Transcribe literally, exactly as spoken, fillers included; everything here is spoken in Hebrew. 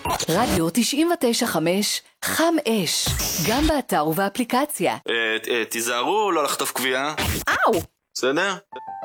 רדיו תשעים ותשע חמש, חם אש, גם באתר ובאפליקציה. תיזהרו לא לחטוף קביעה. אאו! בסדר?